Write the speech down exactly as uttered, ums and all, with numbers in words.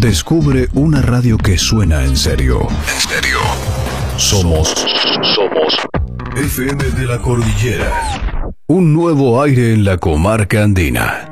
Descubre una radio que suena en serio. En serio. Somos, somos F M de la Cordillera. Un nuevo aire en la comarca andina.